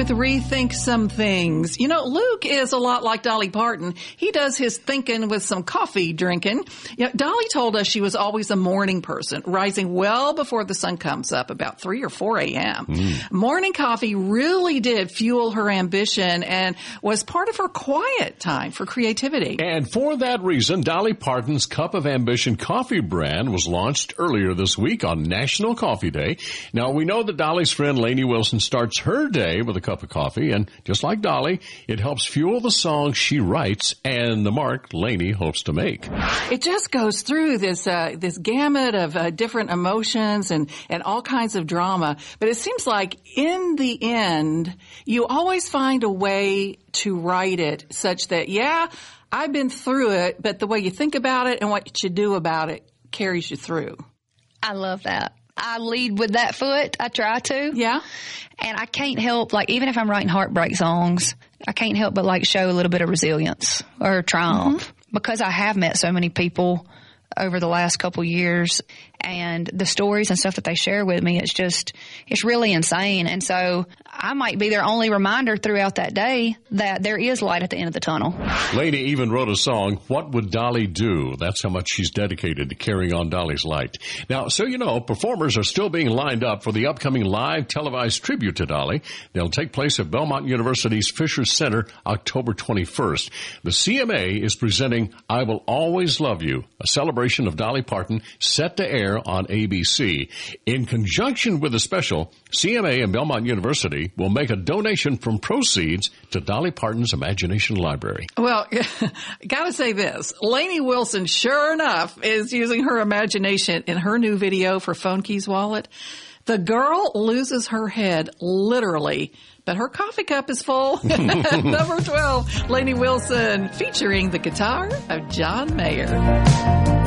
with Rethink Some Things. You know, Luke is a lot like Dolly Parton. He does his thinking with some coffee drinking. You know, Dolly told us she was always a morning person, rising well before the sun comes up, about 3 or 4 a.m. Morning coffee really did fuel her ambition and was part of her quiet time for creativity. And for that reason, Dolly Parton's Cup of Ambition coffee brand was launched earlier this week on National Coffee Day. Now, we know that Dolly's friend Lainey Wilson starts her day with a cup of coffee, and just like Dolly, it helps fuel the songs she writes and the mark Lainey hopes to make. It just goes through this gamut of different emotions and all kinds of drama. But it seems like in the end, you always find a way to write it such that, yeah, I've been through it, but the way you think about it and what you do about it carries you through. I love that. I lead with that foot. I try to. Yeah. And I can't help, like, even if I'm writing heartbreak songs, I can't help but, like, show a little bit of resilience or triumph because I have met so many people over the last couple years, and the stories and stuff that they share with me, it's really insane. And so I might be their only reminder throughout that day that there is light at the end of the tunnel. Lainey even wrote a song, What Would Dolly Do? That's how much she's dedicated to carrying on Dolly's light. Now, so you know, performers are still being lined up for the upcoming live televised tribute to Dolly. They'll take place at Belmont University's Fisher Center October 21st. The CMA is presenting I Will Always Love You, a celebration of Dolly Parton set to air on ABC. In conjunction with the special, CMA and Belmont University will make a donation from proceeds to Dolly Parton's Imagination Library. Well, gotta say this. Lainey Wilson, sure enough, is using her imagination in her new video for Phone Keys Wallet. The girl loses her head, literally, but her coffee cup is full. Number 12, Lainey Wilson, featuring the guitar of John Mayer.